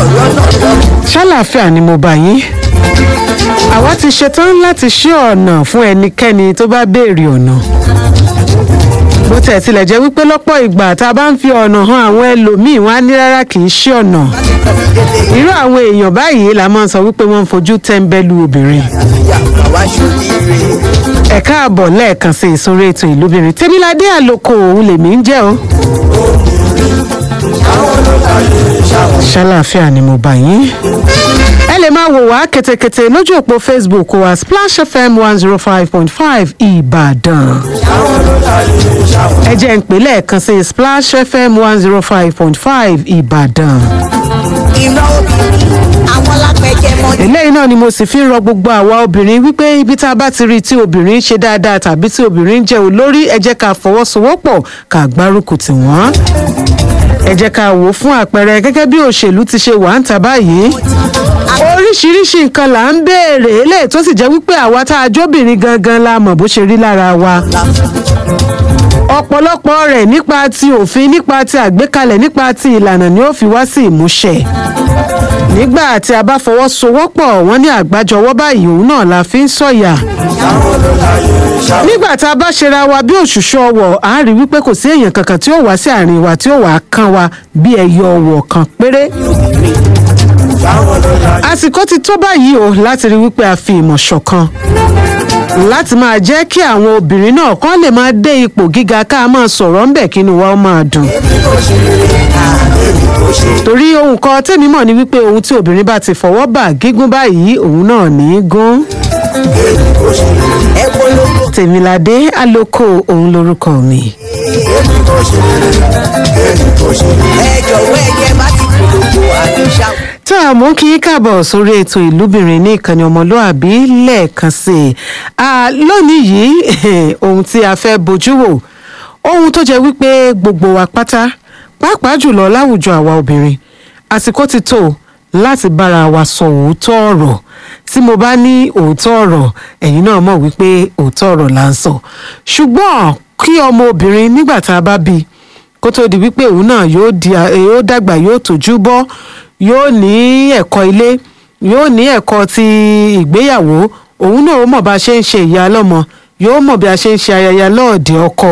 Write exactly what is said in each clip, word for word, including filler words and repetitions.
ṣàlàáfíà ni mo bá yín àwa ti ṣetán láti ṣí ọ̀nà fún ẹnikẹ́ni tó bá béèrè ọ̀nà bó tẹ̀ tilẹ̀ jẹ́ wípé lọ́pọ̀ ìgbà tá a bá ń fi ọ̀nà hàn àwọn ẹlòmíì wọn á ní rárá kì í ṣí ọ̀nà irú àwọn èèyàn báyìí la máa ń sọ wípé wọ́n ń fojú tẹ́ńbẹ́lú obìnrin ẹ káàbọ̀ lẹ́ẹ̀kan sí ìsúnrẹ́ ètò ìlúbìnrin Tẹ́miládé Àlòkò òun lèmi ń jẹ́ o ṣàlàáfíà ni mo bá yín ẹ lè máa wò wá kẹ̀tẹ̀kẹ̀tẹ̀ lójú òpó Facebook wa Splash F M one zero five point five Ìbàdàn ẹ jẹ́ ń pè lẹ́ẹ̀kan sí Splash F M one zero five point five Ìbàdàn eléyìí náà ni mo sì fi ń rọ gbogbo àwa obìnrin wípé ibi tá a bá ti rí tí obìnrin ṣe dáadáa tàbí tí obìnrin jẹ́ olórí ẹ jẹ́ ká fọwọ́sowọ́pọ̀ ká gbárùkù tì wọ́n ẹ jẹ́ ká wò fún àpẹẹrẹ gẹ́gẹ́ bí òṣèlú ti ṣe wà ń ta báyìí oríṣiríṣi nǹkan là ń béèrè eléyìí tó sì jẹ́ wípé àwa tá a jóbìnrin gangan la mọ̀ bó ṣe rí lára wa ọ̀pọ̀lọpọ̀ rẹ̀ nípa ti òfin nípa ti àgbékalẹ̀ nípa ti ìlànà ni ó fi wá sí ìmúṣẹ nígbà tí a bá fọwọ́sowọ́pọ̀ wọ́n ní àgbájọwọ́ báyìí òun náà la fi ń sọ̀yà nígbà tá a bá ṣera wa bí òṣùṣù ọwọ̀ à ń rí wípé kò sí èèyàn kankan tí ó wá sí àárín wa tí ó wàá kàn wá bí ẹyọ ọwọ̀ kan péré àsìkò ti tó báyìí o láti rí wípé a fi ìmọ̀ ṣọ̀kan láti máa jẹ́ kí àwọn obìnrin náà kán lè máa dé ipò gíga ká máa sọ̀rọ̀ ńbẹ̀ kí inú wa ó máa dùn torí ohun kan tèmi mọ̀ ni wípé ohun tí obìnrin bá ti fọwọ́ bà gígùn báyìí òun náà ní í gún. Tèmiládé Àlòkò òun lorúkọ mi. tá a mú kí káàbọ̀ sórí ètò ìlúbìnrin ní ìkànnì ọmọlúàbí lẹ́ẹ̀kan sí i lónìí yìí ohun tí a fẹ́ bójú wò ohun tó jẹ́ wípé gbogbo wa pátá pàápàá jùlọ láwùjọ àwa obìnrin àsìkò ti tó láti bára wa sọ òótọ́ ọ̀rọ̀ tí mo bá ní òótọ́ ọ̀rọ̀ ẹ̀yin náà mọ̀ wípé òótọ́ ọ̀rọ̀ là ń sọ ṣùgbọ́n kí ọmọ obìnrin nígbà tá a bá bí kó tó di wípé òun náà yóò di yóò dàgbà yóò tójú bọ́ yóò ní ẹ̀kọ́ ilé yóò ní ẹ̀kọ́ ti ìgbéyàwó òun náà ó mọ̀ bá a ṣe ń ṣe ìyá lọ́mọ yóò mọ̀ bí a ṣe ń ṣe ayẹyẹ lọ́ọ̀dẹ̀ ọkọ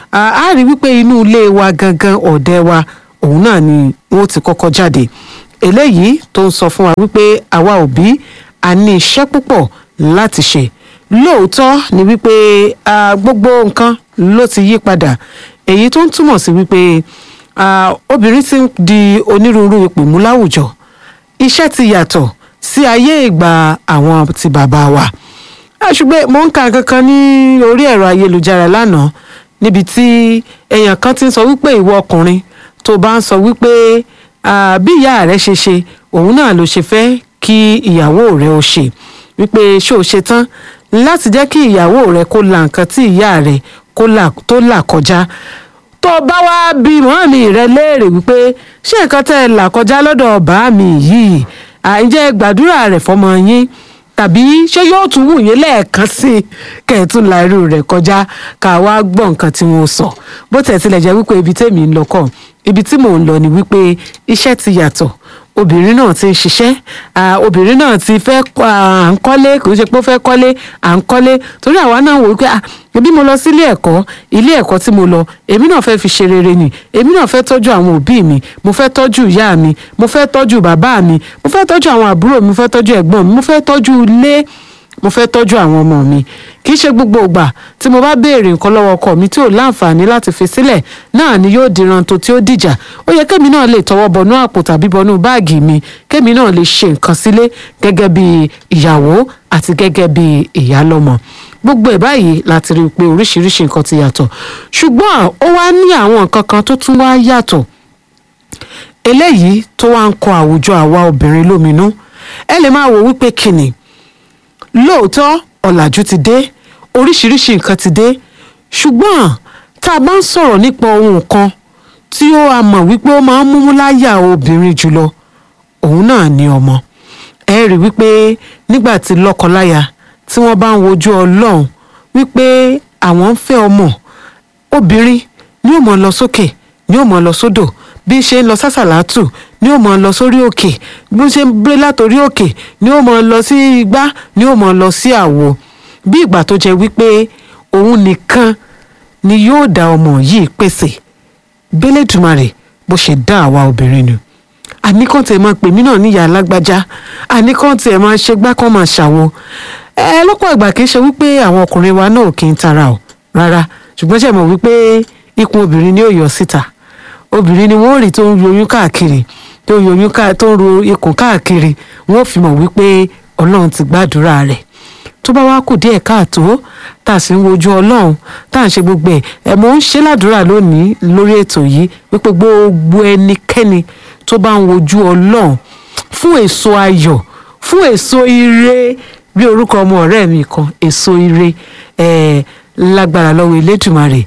a rí wípé inú ilé wa gangan ọ̀dẹ̀ wa òun náà ni wọ́n ti kọ́kọ́ jáde eléyìí tó ń sọ fún wa wípé àwa òbí a ní iṣẹ́ púpọ̀ láti ṣe lóòótọ́ ni wípé gbogbo nǹkan ló ti yí padà èyí tó ń túmọ̀ sí wípé obìnrin ti ń di onírúurú ipò mú láwùjọ iṣẹ́ ti yàtọ̀ sí ayé ìgbà àwọn ti bàbá wa ṣùgbọ́n mo ń ka kankan ní orí ẹ̀rọ ayélujára lánàá níbi tí èèyàn kan ti ń sọ wípé ìwọ ọkùnrin tó bá ń sọ wípé bí ìyá rẹ ṣe ṣe òun náà ló ṣe fẹ́ kí ìyàwó rẹ ó ṣe wípé ṣé o ṣe tán láti jẹ́ kí ìyàwó rẹ kó la nǹkan tí ìyá rẹ tó là kọjá tó bá wá bí mọ́mì rẹ léèrè wípé ṣé nǹkan tẹ́ ẹ là kọjá lọ́dọ̀ bá mi yìí àìjẹ́ gbàdúrà rẹ̀ fọmọ yín tàbí ṣé yóò tún wù yín lẹ́ẹ̀kan sí i kẹ́ẹ̀tún la irú rẹ̀ kọjá ká wá gbọ́ nǹkan tí wọ́n sọ bó tẹ̀ tilẹ̀ jẹ́ wípé ibi tèmi ń lọ kọ́ ibi tí mò ń lọ ni wípé iṣẹ́ ti yàtọ̀ obìnrin náà ti ń ṣiṣẹ́ obìnrin náà ti fẹ́ à ń kọ́lé kò ń ṣe pé ó fẹ́ kọ́lé à ń kọ́lé torí àwa náà wò wípé bí mo lọ sí ilé ẹ̀kọ́ ilé ẹ̀kọ́ tí mo lọ èmi náà fẹ́ fi ṣe rere ni èmi náà fẹ́ tọ́jú àwọn òbí mi mo fẹ́ tọ́jú ìyá mi mo fẹ́ tọ́jú bàbá mi mo fẹ́ tọ́jú àwọn àbúrò mi mo fẹ́ tọ́jú ẹ̀gbọ́n mi mo fẹ́ tọ́jú ilé mo fẹ́ tọ́jú àwọn ọmọ mi kì í ṣe gbogbo ìgbà tí mo bá béèrè nǹkan lọ́wọ́ ọkọ mi tí ò láǹfààní láti fi sílẹ̀ náà ni yóò diran tó tí ó dìjà ó yẹ kémi náà lè tọwọ́ bọnú àpò tàbí bọnú báàgì mi kémi náà lè ṣe nǹkan sílé gẹ́gẹ́ bí ìyàwó àti gẹ́gẹ́ bí ìyálọ́mọ gbogbo ẹ̀ báyìí láti rí i pé oríṣiríṣi nǹkan ti yàtọ̀ ṣùgbọ́n ó wá ní àwọn nǹkan kan tó tún wá yàtọ̀ eléyìí tó wá ń kọ àwùjọ àwa obìnrin lóminú ẹ lè máa wò wípé kìnnì lóòótọ́ ọ̀làjú ti dé oríṣiríṣi nǹkan ti dé ṣùgbọ́n tá a bá ń sọ̀rọ̀ nípa ohun kan tí ó a mọ̀ wípé ó máa ń múmú láyà obìnrin jùlọ òun náà ni ọmọ ẹ rí wípé nígbà tí lọ́kọláya tí wọ́n bá ń wojú Ọlọ́run wípé àwọn ń fẹ́ ọmọ obìnrin ni ó mọ̀ lọ sókè ni ó mọ̀ lọ sódò bí ṣe ń lọ sásàlátù ni ó mọ̀ lọ sórí òkè bí ó ṣe ń gbé látòrí òkè ni ó mọ̀ lọ sí igbá ni ó mọ̀ lọ sí àwo bí ìgbà tó jẹ́ wípé òun nìkan ni yóò dá ọmọ yìí pèsè bẹ́lẹ́dùmarè bó ṣe dá àwa obìnrin nù àníkàn tẹ̀ máa pè mí náà níyà alágbájá àníkàn tẹ̀ máa ṣe gbá kan máa ṣàwo ẹ lọ́pọ̀ ìgbà kì í ṣe wípé àwọn ọkùnrin wa náà kì í tara o rárá ṣùgbọ́n ṣe mọ̀ wípé ikùn obìnrin ni ó yọ síta obìnrin ni wọ́n rí tó ń yoyún káàkiri tó ń yoyún tó ń ro ikùn káàkiri wọ́n fi mọ̀ wípé ọlọ́run ti gbàdúrà rẹ̀ tó bá wá kù díẹ̀ káàtó tá a sì ń wojú ọlọ́run tá à ń ṣe gbogbo ẹ̀ ẹ̀ mò ń ṣe ládùúrà lónìí lórí ètò yìí wípé gbogbo ẹnikẹ́ni tó bá ń wojú ọlọ́run fún èso ayọ̀ fún èso ire bí orúkọ ọmọ ọ̀rẹ́ mi kan èso ire ẹ̀ lágbára lọ́wọ́ Elédùmarè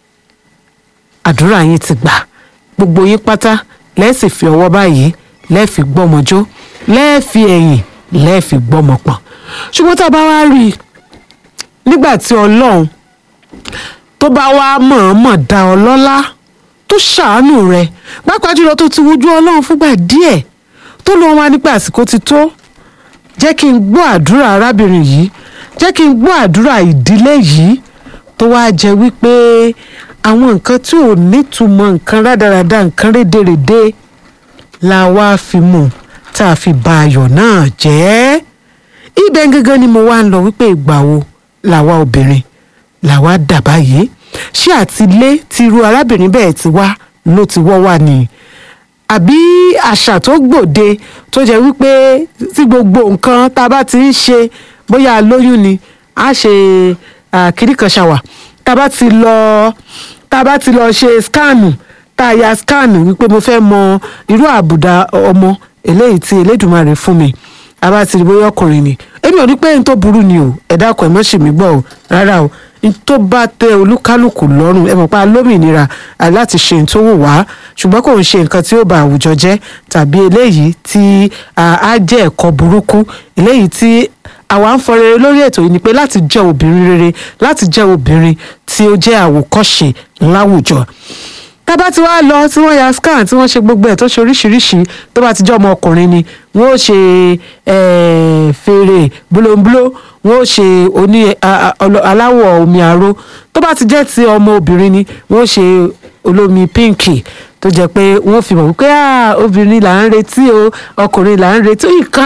àdúrà yín ti gbà gbogbo yín pátá lẹ́ẹ̀sì fi ọwọ́ báyìí lẹ́ẹ̀fi gbọ́mọjó lẹ́ẹ̀fi ẹ̀yìn lẹ́ẹ̀fi gbọ́mọpọ̀n ṣùgbọ́n tá a bá wá rí i nígbà tí ọlọ́run tó bá wá mọ̀ọ́mọ̀ dá ọ lọ́lá tó ṣàánú rẹ pàápàá jùlọ tó ti wojú ọlọ́run fúngbà díẹ̀ tó lóun wá nípa àsìkò ti tó jẹ́ kí n gbọ́ àdúrà arábìnrin yìí jẹ́ kí n gbọ́ àdúrà ìdílé yìí tó wá jẹ́ wípé àwọn nǹkan tí ò nítumọ̀ nǹkan rádaràda nǹkan rédèrèdè la wá fi mú tá a fi ba ayọ̀ náà jẹ́ ibẹ̀ gangan ni mo wá ń lọ wípé ìgbà wo làwa obìnrin làwa dà báyìí ṣé àtilé tí irú arábìnrin bẹ́ẹ̀ ti wá ló ti wọ́ wá ni àbí àṣà tó gbòde tó jẹ́ wípé tí gbogbo nǹkan tá a bá ti ń ṣe bóyá lóyún ni a ṣe kiri kan ṣàwà tá a bá ti lọ tá a bá ti lọ ṣe skánù tá a ya skánù wípé mo fẹ́ mọ irú àbùdá ọmọ eléyìí tí Elédùmarè fún mi a bá ti rí bóyá ọkùnrin ni èmi ò rí pé n tó burú ni o ẹ̀dá ọkọ̀ ẹ̀mọ́ sì mí gbọ́ o rárá o n tó bá tẹ olúkálùkù lọ́rùn ẹ mọ̀ pa lómìnira láti ṣe n tó wù wá ṣùgbọ́n kò ń ṣe nǹkan tí ó bà àwùjọ jẹ́ tàbí eléyìí tí á jẹ́ ẹ̀kọ́ burúkú eléyìí tí àwa ń fọ rere lórí ètò yìí ni pé láti jẹ́ obìnrin rere láti jẹ́ obìnrin tí ó jẹ́ àwòkọ́ṣe láwùjọ tá bá ti wá lọ tí wọ́n ya scan tí wọ́n ṣe gbogbo ẹ̀ tó ṣe oríṣiríṣi tó bá ti jẹ́ ọmọ ọkùnrin ni wọ́n ó ṣe fèrè búlóńbúló wọ́n ó ṣe oní aláwọ̀ omi aró tó bá ti jẹ́ ti ọmọ obìnrin ni wọ́n ó ṣe olómi pínkì tó jẹ́ pé wọ́n fi mọ̀ wípé obìnrin là ń retí o ọkùnrin là ń retí ìka